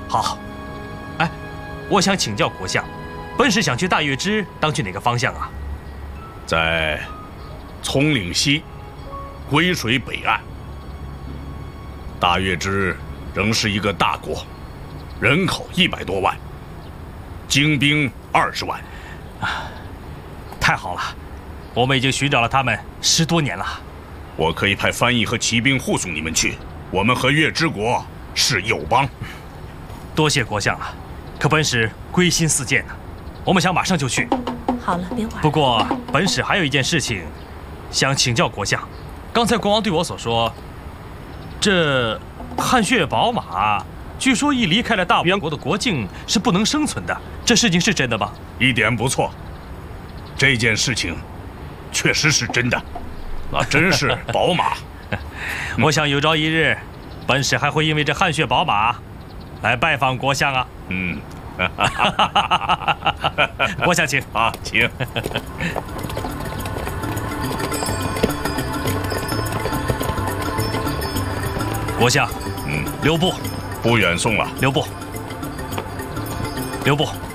好。哎，我想请教国相，本使想去大月支，当去哪个方向啊？ 在葱岭西，归水北岸。大月支仍是一个大国，人口100多万，精兵20万。 太好了，我们已经寻找了他们10多年了。 我可以派翻译和骑兵护送你们去。我们和月之国是友邦。 多谢国相了，可本使归心似箭呢，我们想马上就去。 好了，别玩。 不过本使还有一件事情，想请教国相。刚才国王对我所说，这汗血宝马，据说一离开了大元国的国境是不能生存的，这事情是真的吗？ 一点不错，这件事情确实是真的，那真是宝马。 我想有朝一日，本使还会因为这汗血宝马来拜访国相啊。国相请啊，请。 国相，留步， 不远送了。 留步，留步。